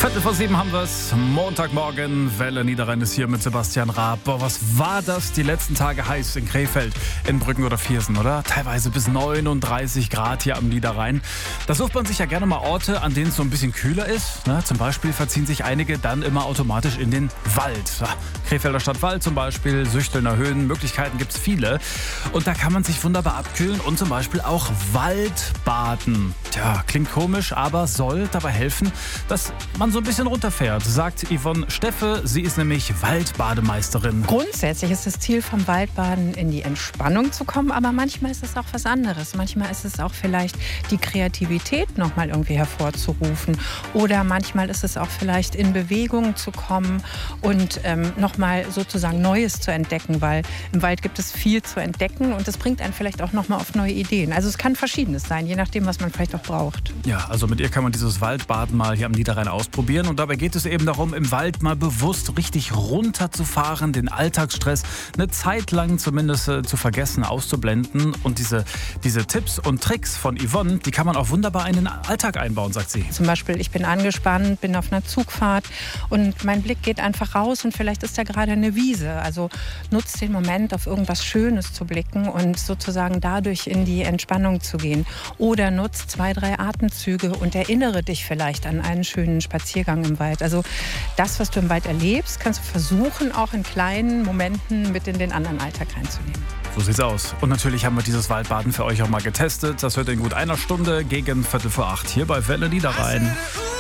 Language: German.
7:15 haben wir es. Montagmorgen, Welle Niederrhein ist hier mit Sebastian Raab. Boah, was war das die letzten Tage heiß in Krefeld, in Brücken oder Viersen, oder? Teilweise bis 39 Grad hier am Niederrhein. Da sucht man sich ja gerne mal Orte, an denen es so ein bisschen kühler ist. Ne? Zum Beispiel verziehen sich einige dann immer automatisch in den Wald. Ja, Krefelder Stadtwald zum Beispiel, Süchtelner Höhen, Möglichkeiten gibt es viele. Und da kann man sich wunderbar abkühlen und zum Beispiel auch Waldbaden. Tja, klingt komisch, aber soll dabei helfen, dass man so ein bisschen runterfährt, sagt Yvonne Steffe. Sie ist nämlich Waldbademeisterin. Grundsätzlich ist das Ziel vom Waldbaden, in die Entspannung zu kommen, aber manchmal ist es auch was anderes. Manchmal ist es auch vielleicht die Kreativität nochmal irgendwie hervorzurufen oder manchmal ist es auch vielleicht in Bewegung zu kommen und nochmal sozusagen Neues zu entdecken, weil im Wald gibt es viel zu entdecken und das bringt einen vielleicht auch nochmal auf neue Ideen. Also es kann Verschiedenes sein, je nachdem, was man vielleicht auch braucht. Ja, also mit ihr kann man dieses Waldbaden mal hier am Niederrhein ausprobieren und dabei geht es eben darum, im Wald mal bewusst richtig runterzufahren, den Alltagsstress eine Zeit lang zumindest zu vergessen, auszublenden und diese Tipps und Tricks von Yvonne, die kann man auch wunderbar in den Alltag einbauen, sagt sie. Zum Beispiel, ich bin angespannt, bin auf einer Zugfahrt und mein Blick geht einfach raus und vielleicht ist da gerade eine Wiese. Also nutzt den Moment, auf irgendwas Schönes zu blicken und sozusagen dadurch in die Entspannung zu gehen. Oder nutzt 2, 3 Atemzüge und erinnere dich vielleicht an einen schönen Spaziergang im Wald. Also das, was du im Wald erlebst, kannst du versuchen, auch in kleinen Momenten mit in den anderen Alltag reinzunehmen. So sieht's aus. Und natürlich haben wir dieses Waldbaden für euch auch mal getestet. Das hört in gut einer Stunde gegen 7:45 hier bei Welle Niederrhein.